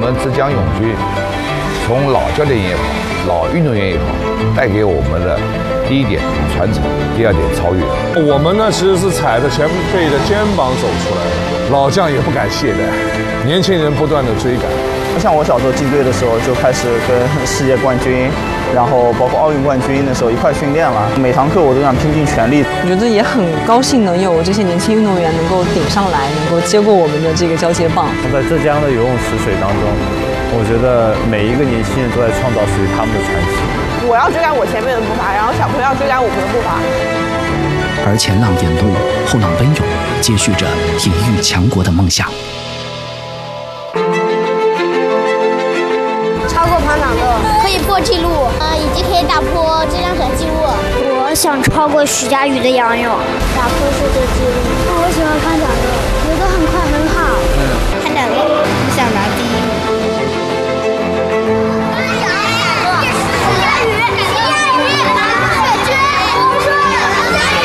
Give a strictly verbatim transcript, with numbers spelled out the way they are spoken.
们浙江泳军从老教练也好，老运动员也好，带给我们的第一点传承，第二点超越。 我们呢其实是踩着前辈的肩膀走出来的，老将也不敢懈怠，年轻人不断的追赶。 像我小时候进队的时候，就开始跟世界冠军，然后包括奥运冠军的时候一块训练了。每堂课我都想拼尽全力。 我觉得也很高兴能有这些年轻运动员能够顶上来，能够接过我们的这个交接棒。 在浙江的游泳池水当中，我觉得每一个年轻人都在创造属于他们的传奇。 我要追赶我前面的步伐，然后小朋友要追赶我们的步伐。 而前浪点路，后浪奔涌，接续着体育强国的梦想。 超过跑场的可以破纪录，呃，以及可以打破这辆小纪录。 我想超过许家宇的仰泳， 打破世界纪录。 我喜欢看长的。